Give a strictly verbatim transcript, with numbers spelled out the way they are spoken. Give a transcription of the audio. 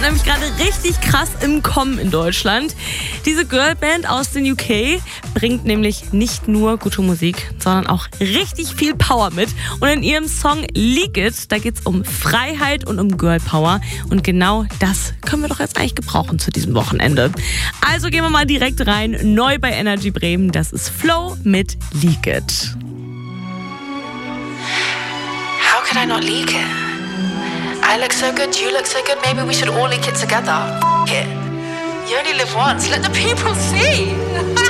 nämlich gerade richtig krass im Kommen in Deutschland. Diese Girlband aus den U K bringt nämlich nicht nur gute Musik, sondern auch richtig viel Power mit. Und in ihrem Song Leak It, da geht es um Freiheit und um Girl Power. Und genau das können wir doch jetzt eigentlich gebrauchen zu diesem Wochenende. Also gehen wir mal direkt rein. Neu bei Energy Bremen, das ist Flow mit Leak It. How could I not leak it? I look so good, you look so good, maybe we should all leak it together. F it. You only live once, let the people see.